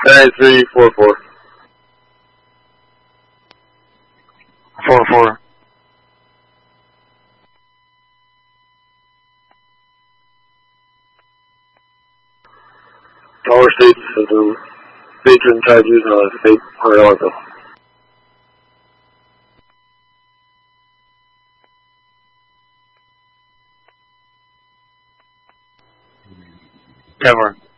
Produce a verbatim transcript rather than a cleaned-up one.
nine three four four. Four four. Tower states of the patron charges uh, state Colorado. Cover.